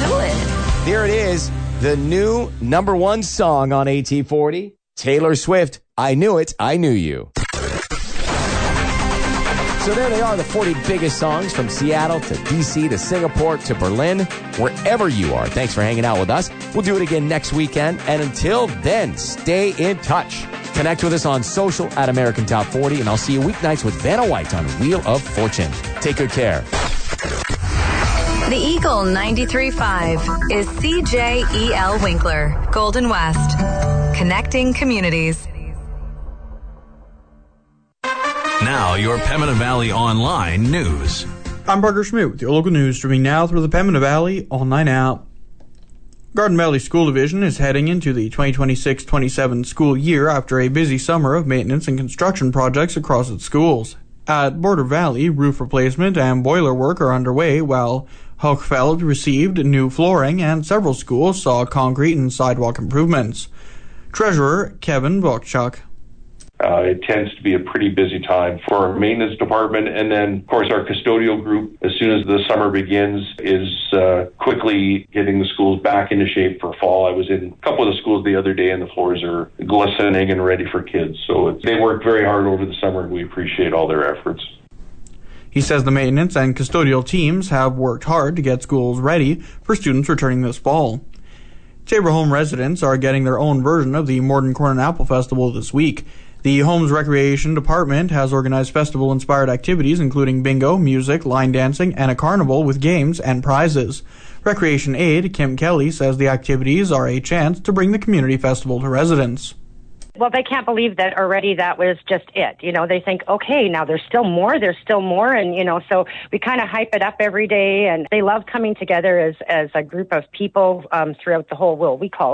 knew it. Here it is, the new number one song on AT40. Taylor Swift, I Knew It, I Knew You. So there they are, the 40 biggest songs from Seattle to DC to Singapore to Berlin, wherever you are. Thanks for hanging out with us. We'll do it again next weekend. And until then, stay in touch. Connect with us on social at American Top 40, and I'll see you weeknights with Vanna White on Wheel of Fortune. Take good care. The Eagle 93.5 is CJEL Winkler, Golden West. Connecting communities. Now, your Pembina Valley Online news. I'm Parker Schmidt with your local news, streaming now through the Pembina Valley Online app. Garden Valley School Division is heading into the 2026-27 school year after a busy summer of maintenance and construction projects across its schools. At Border Valley, roof replacement and boiler work are underway, while Hochfeld received new flooring and several schools saw concrete and sidewalk improvements. Treasurer Kevin Bokchuk. It tends to be a pretty busy time for our maintenance department. And then, of course, our custodial group, as soon as the summer begins, is quickly getting the schools back into shape for fall. I was in a couple of the schools the other day, and the floors are glistening and ready for kids. So they worked very hard over the summer, and we appreciate all their efforts. He says the maintenance and custodial teams have worked hard to get schools ready for students returning this fall. Tabor Home residents are getting their own version of the Morden Corn and Apple Festival this week. The Homes Recreation Department has organized festival-inspired activities including bingo, music, line dancing, and a carnival with games and prizes. Recreation aide Kim Kelly says the activities are a chance to bring the community festival to residents. Well, they can't believe that already that was just it. You know, they think, okay, now there's still more. And, you know, so we kind of hype it up every day. And they love coming together as a group of people throughout the whole, we call